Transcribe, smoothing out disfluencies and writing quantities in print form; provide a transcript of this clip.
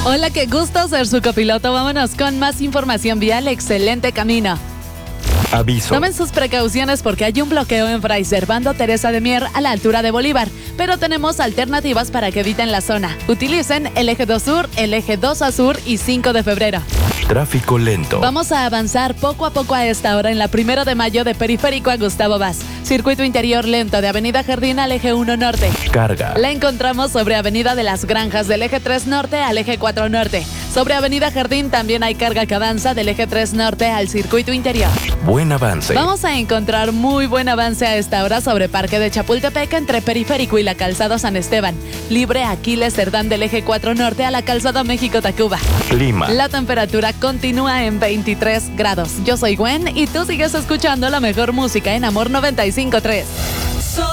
Hola, qué gusto ser su copiloto. Vámonos con más información vial. Excelente camino. Aviso. Tomen sus precauciones porque hay un bloqueo en Fray Servando Teresa de Mier a la altura de Bolívar, pero tenemos alternativas para que eviten la zona. Utilicen el eje 2 sur, el eje 2 a sur y 5 de febrero. Tráfico lento. Vamos a avanzar poco a poco a esta hora en la 1 de mayo de Periférico a Gustavo Vaz. Circuito interior lento de Avenida Jardín al eje 1 norte. Carga. La encontramos sobre Avenida de las Granjas del eje 3 norte al eje 4 norte. Sobre Avenida Jardín también hay carga que avanza del eje 3 norte al circuito interior. Buen avance. Vamos a encontrar muy buen avance a esta hora sobre Parque de Chapultepec entre Periférico y la Calzada San Esteban. Libre Aquiles Cerdán del eje 4 norte a la Calzada México-Tacuba. Clima. La temperatura continúa en 23 grados. Yo soy Gwen y tú sigues escuchando la mejor música en Amor 95.3.